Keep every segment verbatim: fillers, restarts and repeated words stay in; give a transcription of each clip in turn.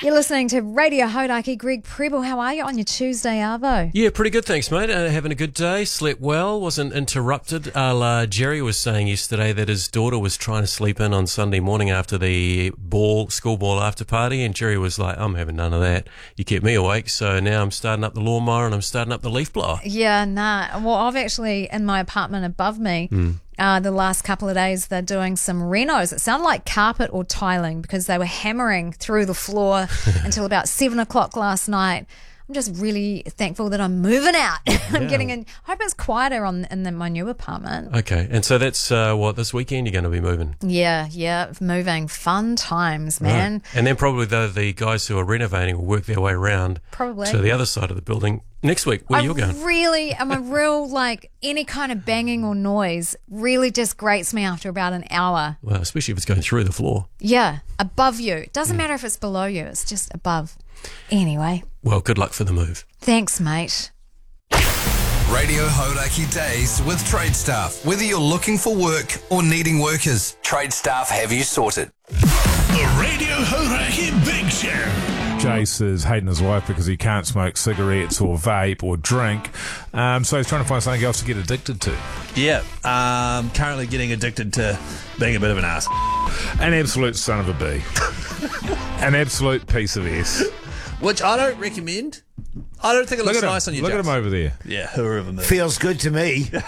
You're listening to Radio Hodaki. Greg Prebble, how are you on your Tuesday, Arvo? Yeah, pretty good, thanks, mate. Uh, having a good day, slept well, wasn't interrupted. Uh, Jerry was saying yesterday that his daughter was trying to sleep in on Sunday morning after the ball, school ball after party, and Jerry was like, I'm having none of that. You kept me awake, so now I'm starting up the lawnmower and I'm starting up the leaf blower. Yeah, nah. Well, I've actually, in my apartment above me, mm. Uh, the last couple of days, they're doing some renos. It sounded like carpet or tiling because they were hammering through the floor until about seven o'clock last night. I'm just really thankful that I'm moving out. I'm Yeah. getting in. I hope it's quieter on in the, my new apartment. Okay, and so that's uh, what, this weekend you're going to be moving? Yeah, yeah, moving. Fun times, man. Right. And then probably the, the guys who are renovating will work their way around Probably. to the other side of the building next week. Where I you're going? really am a real, like, any kind of banging or noise really just grates me after about an hour. Well, especially if it's going through the floor. Yeah, above you. It doesn't matter if it's below you. It's just above. Anyway. Well, good luck for the move. Thanks, mate. Radio Hodaki Days with Trade Staff. Whether you're looking for work or needing workers, Trade Staff have you sorted. The Radio Hodaki Big Show. Jace is hating his wife because he can't smoke cigarettes or vape or drink. Um, so he's trying to find something else to get addicted to. Yeah, um, currently getting addicted to being a bit of an ass. An absolute son of a bee. An absolute piece of S. Which I don't recommend. I don't think it Look looks at nice him. on you, Look Jace. at him over there. Yeah, whoever moved. Feels good to me. The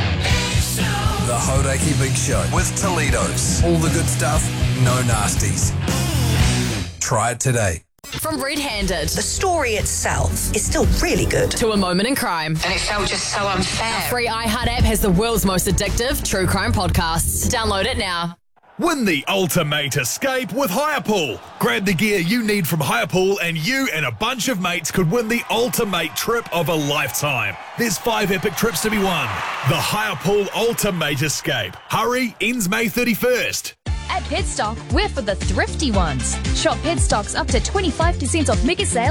Hodaki Big Show with Toledo's. All the good stuff, no nasties. Try it today. From Red Handed The story itself is still really good. to A Moment in Crime. And it felt just so unfair. Free iHeart app has the world's most addictive true crime podcasts. Download it now. Win the ultimate escape with Hirepool. Grab the gear you need from Hirepool and you and a bunch of mates could win the ultimate trip of a lifetime. There's five epic trips to be won. The Hirepool Ultimate Escape. Hurry, ends May thirty-first. At Petstock, we're for the thrifty ones. Shop Petstock's up to twenty-five percent off mega sale